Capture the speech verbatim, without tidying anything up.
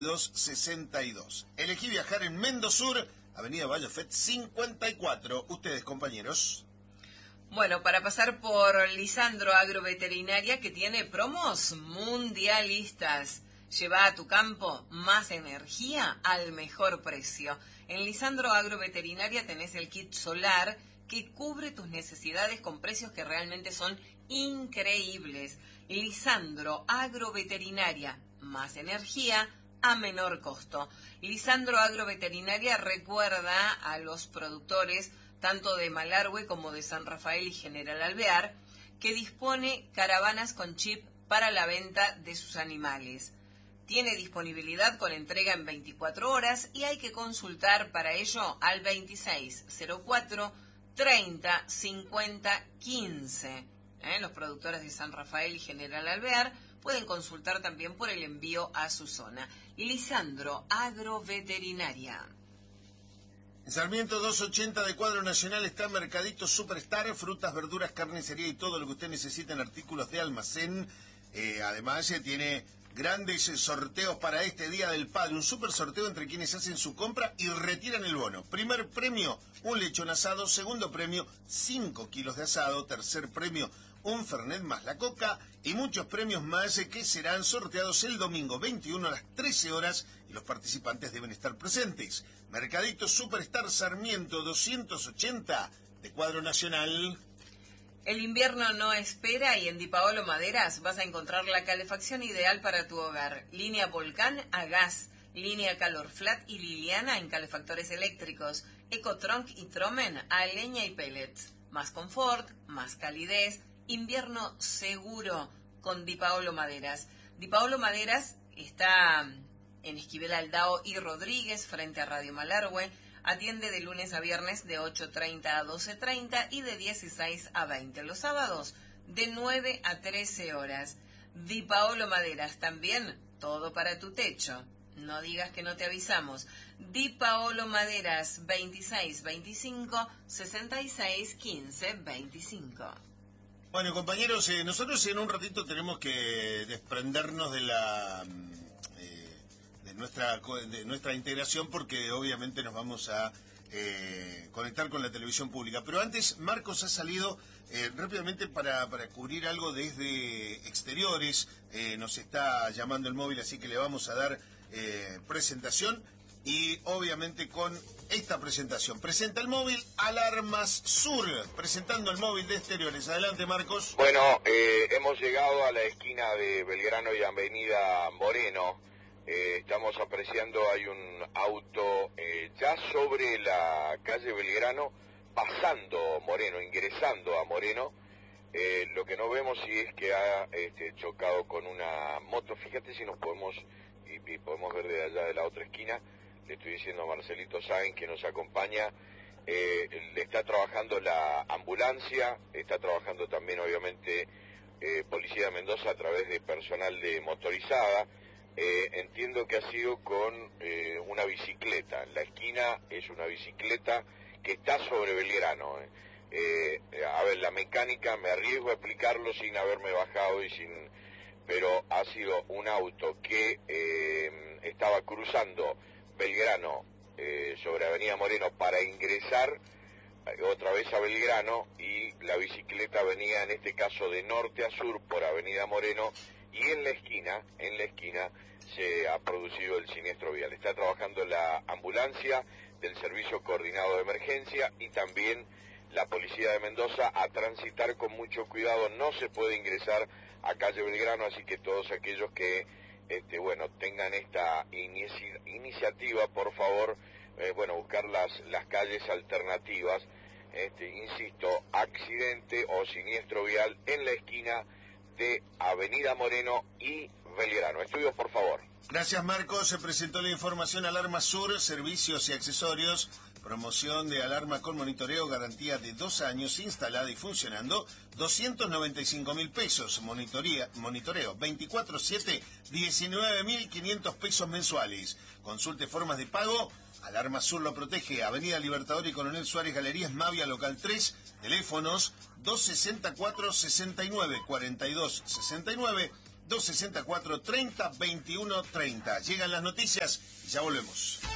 dos sesenta y dos. Elegí viajar en Mendosur, Avenida Vallafet cincuenta y cuatro. Ustedes, compañeros. Bueno, para pasar por Lisandro Agroveterinaria, que tiene promos mundialistas. Lleva a tu campo más energía al mejor precio. En Lisandro Agroveterinaria tenés el kit solar que cubre tus necesidades con precios que realmente son increíbles. Lisandro Agroveterinaria, más energía a menor costo. Lisandro Agroveterinaria recuerda a los productores tanto de Malargüe como de San Rafael y General Alvear, que dispone caravanas con chip para la venta de sus animales. Tiene disponibilidad con entrega en veinticuatro horas y hay que consultar para ello al veintiséis cero cuatro treinta cincuenta quince. ¿Eh? Los productores de San Rafael y General Alvear pueden consultar también por el envío a su zona. Lisandro Agroveterinaria. En Sarmiento doscientos ochenta de Cuadro Nacional está Mercadito Superstar, frutas, verduras, carnicería y todo lo que usted necesita en artículos de almacén. Eh, además, eh, tiene grandes eh, sorteos para este Día del Padre. Un super sorteo entre quienes hacen su compra y retiran el bono. Primer premio, un lechón asado. Segundo premio, cinco kilos de asado. Tercer premio, un Fernet más la coca. Y muchos premios más eh, que serán sorteados el domingo veintiuno a las trece horas. Y los participantes deben estar presentes. Mercadito Superstar Sarmiento doscientos ochenta de Cuadro Nacional. El invierno no espera y en Di Paolo Maderas vas a encontrar la calefacción ideal para tu hogar. Línea Volcán a gas, línea Calor Flat y Liliana en calefactores eléctricos, Ecotrunk y Tromen a leña y pellets. Más confort, más calidez, invierno seguro con Di Paolo Maderas. Di Paolo Maderas está en Esquivel Aldao y Rodríguez frente a Radio Malargüe. Atiende de lunes a viernes de ocho treinta a doce treinta y de dieciséis a veinte. Los sábados de nueve a trece horas. Di Paolo Maderas también, todo para tu techo. No digas que no te avisamos. Di Paolo Maderas veintiséis veinticinco sesenta y seis quince veinticinco. Bueno, compañeros, eh, nosotros en un ratito tenemos que desprendernos de la... De nuestra, de nuestra integración, porque obviamente nos vamos a eh, conectar con la televisión pública. Pero antes, Marcos ha salido eh, rápidamente para, para cubrir algo desde exteriores. Eh, nos está llamando el móvil, así que le vamos a dar eh, presentación. Y obviamente con esta presentación. Presenta el móvil Alarmas Sur, presentando el móvil de exteriores. Adelante, Marcos. Bueno, eh, hemos llegado a la esquina de Belgrano y Avenida Moreno. Eh, estamos apreciando, hay un auto eh, ya sobre la calle Belgrano, pasando Moreno, ingresando a Moreno. Eh, lo que no vemos sí es que ha este, chocado con una moto. Fíjate si nos podemos, y, y podemos ver de allá de la otra esquina. Le estoy diciendo a Marcelito Sáenz, que nos acompaña, eh, le está trabajando la ambulancia, está trabajando también obviamente eh, Policía de Mendoza a través de personal de motorizada. Eh, entiendo que ha sido con eh, una bicicleta. La esquina es una bicicleta que está sobre Belgrano. Eh. Eh, a ver, la mecánica, me arriesgo a explicarlo sin haberme bajado y sin... Pero ha sido un auto que eh, estaba cruzando Belgrano eh, sobre Avenida Moreno para ingresar eh, otra vez a Belgrano, y la bicicleta venía en este caso de norte a sur por Avenida Moreno. Y en la esquina, en la esquina, se ha producido el siniestro vial. Está trabajando la ambulancia del Servicio Coordinado de Emergencia y también la Policía de Mendoza a transitar con mucho cuidado. No se puede ingresar a calle Belgrano, así que todos aquellos que, este, bueno, tengan esta inici iniciativa, por favor, eh, bueno, buscar las, las calles alternativas. Este, insisto, accidente o siniestro vial en la esquina de Avenida Moreno y Belgrano. Estudios, por favor. Gracias, Marcos. Se presentó la información Alarma Sur, servicios y accesorios, promoción de alarma con monitoreo, garantía de dos años, instalada y funcionando, doscientos noventa y cinco mil pesos, monitoría, monitoreo veinticuatro siete, diecinueve mil quinientos pesos mensuales. Consulte formas de pago. Alarma Sur lo protege. Avenida Libertador y Coronel Suárez, Galerías Mavia, local tres, teléfonos dos sesenta y cuatro, sesenta y nueve, cuarenta y dos sesenta y nueve dos seis cuatro, treinta, veintiuno, treinta. Llegan las noticias y ya volvemos.